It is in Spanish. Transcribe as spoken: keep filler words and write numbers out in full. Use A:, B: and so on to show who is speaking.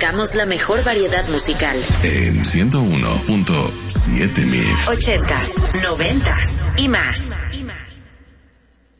A: Buscamos la mejor variedad musical.
B: En ciento uno punto siete Mix.
A: Ochentas, noventas y más. Y más.